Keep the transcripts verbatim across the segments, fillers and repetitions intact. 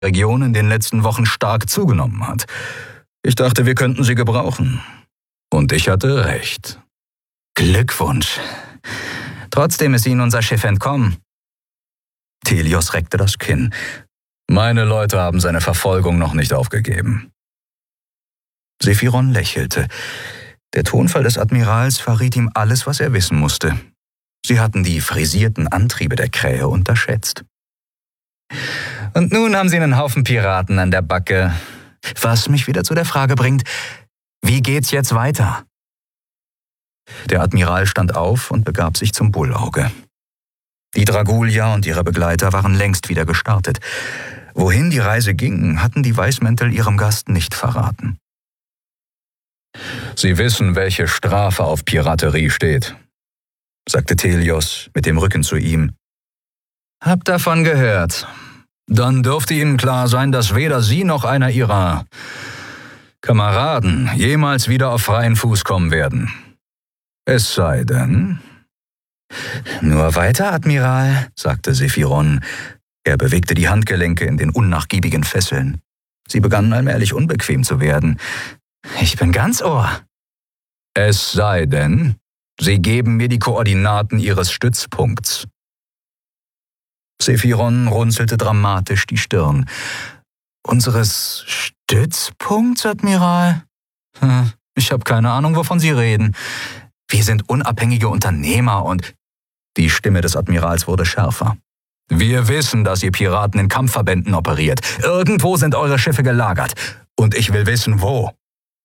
Region in den letzten Wochen stark zugenommen hat. Ich dachte, wir könnten sie gebrauchen. Und ich hatte recht. Glückwunsch. Trotzdem ist Ihnen unser Schiff entkommen. Telios reckte das Kinn. Meine Leute haben seine Verfolgung noch nicht aufgegeben. Sephiron lächelte. Der Tonfall des Admirals verriet ihm alles, was er wissen musste. Sie hatten die frisierten Antriebe der Krähe unterschätzt. Und nun haben sie einen Haufen Piraten an der Backe. Was mich wieder zu der Frage bringt, wie geht's jetzt weiter? Der Admiral stand auf und begab sich zum Bullauge. Die Dragulia und ihre Begleiter waren längst wieder gestartet. Wohin die Reise ging, hatten die Weißmäntel ihrem Gast nicht verraten. Sie wissen, welche Strafe auf Piraterie steht, sagte Telios mit dem Rücken zu ihm. Hab davon gehört. Dann dürfte Ihnen klar sein, dass weder Sie noch einer Ihrer Kameraden jemals wieder auf freien Fuß kommen werden. Es sei denn... Nur weiter, Admiral, sagte Sephiron. Er bewegte die Handgelenke in den unnachgiebigen Fesseln. Sie begannen allmählich unbequem zu werden. Ich bin ganz Ohr. Es sei denn, Sie geben mir die Koordinaten Ihres Stützpunkts. Sephiron runzelte dramatisch die Stirn. Unseres Stützpunkts, Admiral? Hm, ich habe keine Ahnung, wovon Sie reden. Wir sind unabhängige Unternehmer und... Die Stimme des Admirals wurde schärfer. Wir wissen, dass ihr Piraten in Kampfverbänden operiert. Irgendwo sind eure Schiffe gelagert. Und ich will wissen, wo.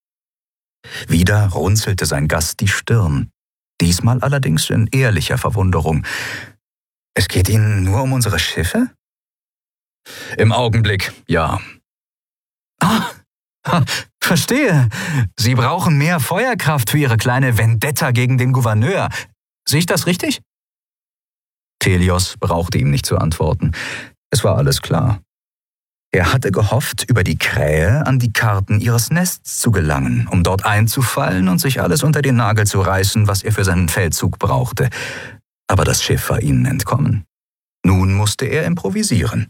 Wieder runzelte sein Gast die Stirn. Diesmal allerdings in ehrlicher Verwunderung. Es geht Ihnen nur um unsere Schiffe? Im Augenblick, ja. Ah, verstehe. Sie brauchen mehr Feuerkraft für Ihre kleine Vendetta gegen den Gouverneur. Sehe ich das richtig? Telios brauchte ihm nicht zu antworten. Es war alles klar. Er hatte gehofft, über die Krähe an die Karten ihres Nests zu gelangen, um dort einzufallen und sich alles unter den Nagel zu reißen, was er für seinen Feldzug brauchte. Aber das Schiff war ihnen entkommen. Nun musste er improvisieren.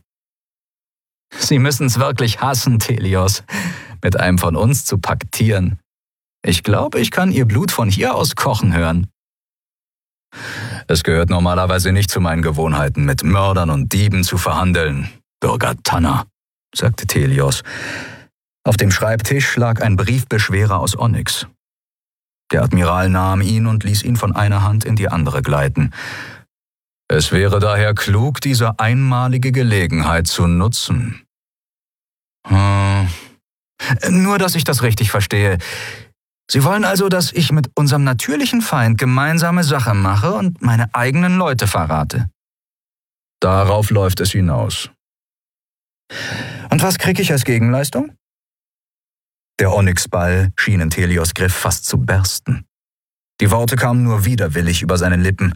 Sie müssen's wirklich hassen, Telios, mit einem von uns zu paktieren. Ich glaube, ich kann Ihr Blut von hier aus kochen hören. Es gehört normalerweise nicht zu meinen Gewohnheiten, mit Mördern und Dieben zu verhandeln, Bürger Tanner, sagte Telios. Auf dem Schreibtisch lag ein Briefbeschwerer aus Onyx. Der Admiral nahm ihn und ließ ihn von einer Hand in die andere gleiten. Es wäre daher klug, diese einmalige Gelegenheit zu nutzen. Hm. Nur, dass ich das richtig verstehe. Sie wollen also, dass ich mit unserem natürlichen Feind gemeinsame Sache mache und meine eigenen Leute verrate. Darauf läuft es hinaus. Und was kriege ich als Gegenleistung? Der Onyxball schien in Telios Griff fast zu bersten. Die Worte kamen nur widerwillig über seine Lippen.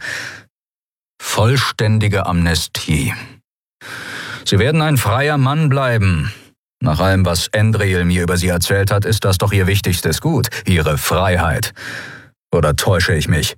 Vollständige Amnestie. Sie werden ein freier Mann bleiben. Nach allem, was Endriel mir über Sie erzählt hat, ist das doch Ihr wichtigstes Gut, Ihre Freiheit. Oder täusche ich mich?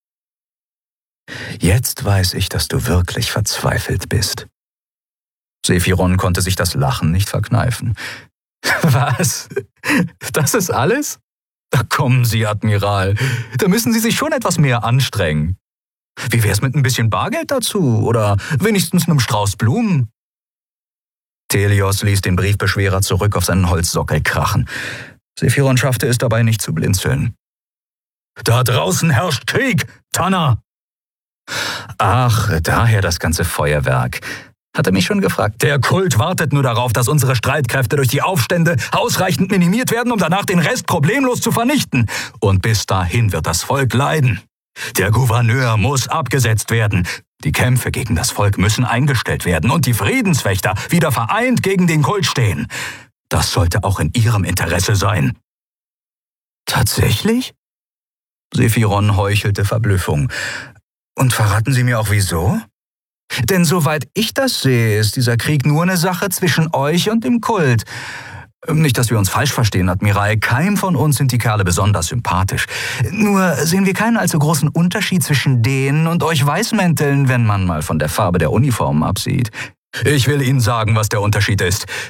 Jetzt weiß ich, dass du wirklich verzweifelt bist. Sephiron konnte sich das Lachen nicht verkneifen. Was? Das ist alles? Da kommen Sie, Admiral. Da müssen Sie sich schon etwas mehr anstrengen. Wie wär's mit ein bisschen Bargeld dazu? Oder wenigstens einem Strauß Blumen? Telios ließ den Briefbeschwerer zurück auf seinen Holzsockel krachen. Sephiron schaffte es dabei nicht zu blinzeln. »Da draußen herrscht Krieg, Tanner!« »Ach, daher das ganze Feuerwerk«, hatte mich schon gefragt. »Der Kult wartet nur darauf, dass unsere Streitkräfte durch die Aufstände ausreichend minimiert werden, um danach den Rest problemlos zu vernichten. Und bis dahin wird das Volk leiden. Der Gouverneur muss abgesetzt werden. Die Kämpfe gegen das Volk müssen eingestellt werden und die Friedenswächter wieder vereint gegen den Kult stehen. Das sollte auch in Ihrem Interesse sein.« »Tatsächlich?« Sephiron heuchelte Verblüffung. »Und verraten Sie mir auch wieso? Denn soweit ich das sehe, ist dieser Krieg nur eine Sache zwischen euch und dem Kult. Nicht, dass wir uns falsch verstehen, Admiral. Keinem von uns sind die Kerle besonders sympathisch. Nur sehen wir keinen allzu großen Unterschied zwischen denen und euch Weißmänteln, wenn man mal von der Farbe der Uniformen absieht. Ich will Ihnen sagen, was der Unterschied ist.